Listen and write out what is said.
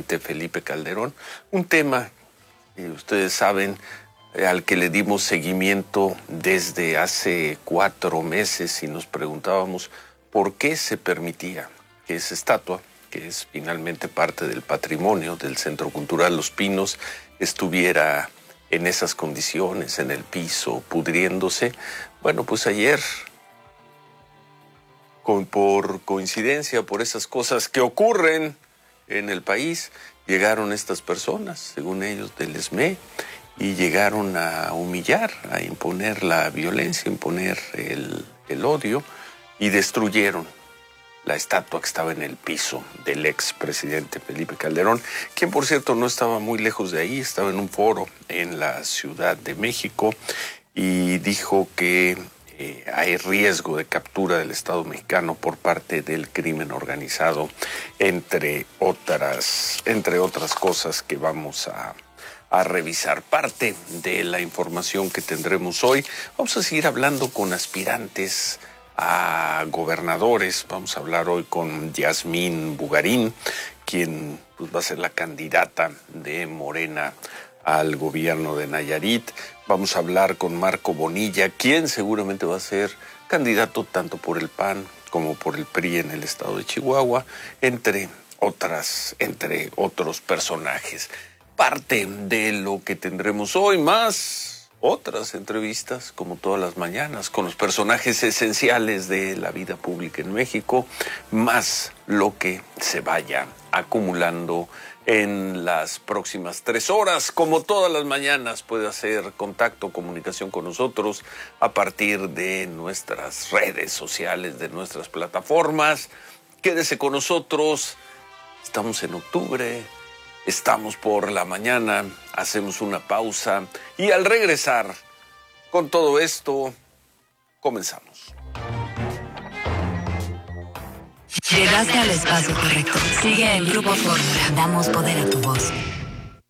presidente Felipe Calderón. Un tema, ustedes saben, al que le dimos seguimiento desde hace 4 meses y nos preguntábamos por qué se permitía que esa estatua, que es finalmente parte del patrimonio del Centro Cultural Los Pinos, estuviera en esas condiciones, en el piso, pudriéndose. Bueno, pues ayer, por coincidencia, por esas cosas que ocurren en el país, llegaron estas personas, según ellos, del ESME, y llegaron a humillar, a imponer la violencia, imponer el odio, y destruyeron la estatua que estaba en el piso del expresidente Felipe Calderón, quien por cierto no estaba muy lejos de ahí, estaba en un foro en la Ciudad de México y dijo que hay riesgo de captura del Estado mexicano por parte del crimen organizado, entre otras cosas que vamos a revisar. Parte de la información que tendremos hoy. Vamos a seguir hablando con aspirantes a gobernadores. Vamos a hablar hoy con Yasmín Bugarín, quien pues, va a ser la candidata de Morena al gobierno de Nayarit. Vamos a hablar con Marco Bonilla, quien seguramente va a ser candidato tanto por el PAN como por el PRI en el estado de Chihuahua, entre otros personajes. Parte de lo que tendremos hoy, más otras entrevistas, como todas las mañanas, con los personajes esenciales de la vida pública en México, más lo que se vaya acumulando en las próximas 3 horas. Como todas las mañanas, puede hacer contacto, comunicación con nosotros a partir de nuestras redes sociales, de nuestras plataformas. Quédese con nosotros. Estamos en octubre. Estamos por la mañana, hacemos una pausa y al regresar con todo esto, comenzamos. Llegaste al espacio correcto. Sigue el Grupo Fórmula. Damos poder a tu voz.